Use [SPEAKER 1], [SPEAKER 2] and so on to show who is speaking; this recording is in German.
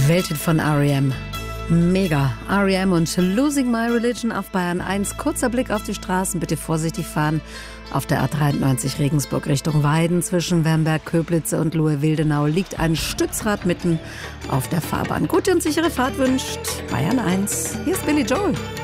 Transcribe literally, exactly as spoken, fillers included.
[SPEAKER 1] Welthit von R E M. Mega. R E M und Losing My Religion auf Bayern eins. Kurzer Blick auf die Straßen, bitte vorsichtig fahren. Auf der A dreiundneunzig Regensburg Richtung Weiden zwischen Wernberg, Köblitze und Lohe-Wildenau liegt ein Stützrad mitten auf der Fahrbahn. Gute und sichere Fahrt wünscht Bayern eins. Hier ist Billy Joel.